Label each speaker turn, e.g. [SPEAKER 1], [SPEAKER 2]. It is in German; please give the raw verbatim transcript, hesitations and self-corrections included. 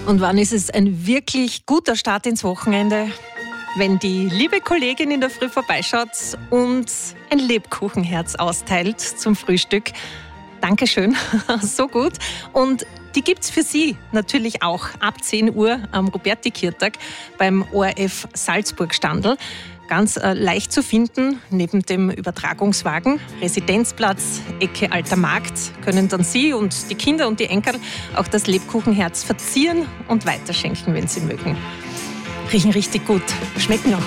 [SPEAKER 1] Und wann ist es ein wirklich guter Start ins Wochenende, wenn die liebe Kollegin in der Früh vorbeischaut und ein Lebkuchenherz austeilt zum Frühstück. Dankeschön, so gut. Und die gibt's für Sie natürlich auch ab zehn Uhr am Roberti-Kirtag beim O R F Salzburg-Standl. Ganz äh, leicht zu finden, neben dem Übertragungswagen. Residenzplatz, Ecke Alter Markt, können dann Sie und die Kinder und die Enkel auch das Lebkuchenherz verzieren und weiterschenken, wenn Sie mögen. Riechen richtig gut, schmecken auch